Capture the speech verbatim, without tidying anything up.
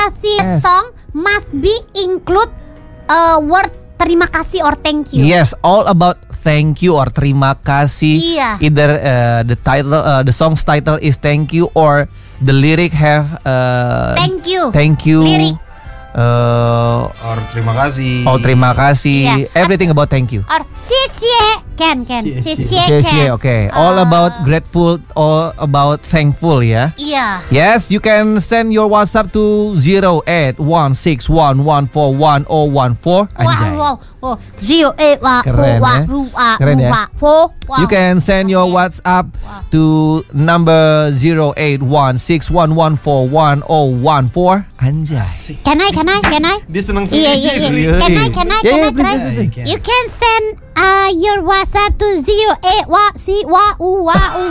kasih Yes. song must be include uh, word terima kasih or thank you. Yes, all about thank you or terima kasih. Iya. Either uh, the title, uh, the song's title is thank you or the lyric have uh, Thank you. Thank you. Lirik. Uh, Or terima kasih. oh terima kasih. Iya. Everything about thank you. Or 谢谢 can can 谢谢 Yes, can. yeah, okay. All Uh, about grateful, all about thankful ya. Iya. Yes, you can send your WhatsApp to zero eight one six one one four one zero one four. Wow Anjay. wow wow. Zero eight wa Keren, wa ya. ru wa Keren, ru ya. wa four. Wow. You can send your Okay. WhatsApp Wow. to number zero eight one six one one four one zero one four. Anjay. Can I can I can I? Dia seneng Iya iya sendiri. iya. Can I can I Yeah, can yeah, I try? please, please, please. You can send uh your WhatsApp to zero eight wa si wa u wa u